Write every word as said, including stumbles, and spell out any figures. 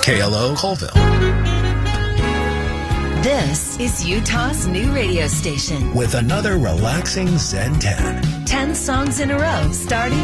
K L O Colville. This is Utah's new radio station. With another relaxing Zen ten. Ten songs in a row, starting